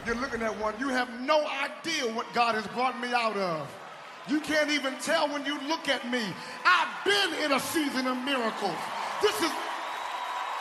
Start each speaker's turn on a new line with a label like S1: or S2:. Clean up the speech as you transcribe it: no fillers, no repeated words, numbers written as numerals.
S1: You're looking at one. You have no idea what God has brought me out of. You can't even tell when you look at me. I've been in a season of miracles. This is